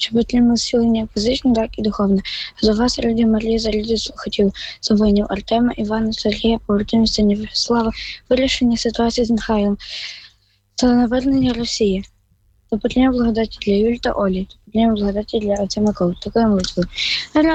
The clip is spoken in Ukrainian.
щоб отримали силення як фізичне, так і духовне. За вас, раді Марії, за раді слухачів, за воїнів Артема, Івана, Сергія, побратимів синів Вячеслава, вирішення ситуації з Михайлом та навернення Росії. Та потрібно благодаті для Юлі та Олі, та потрібно благодаті для отця Миколи. Такою молитвою.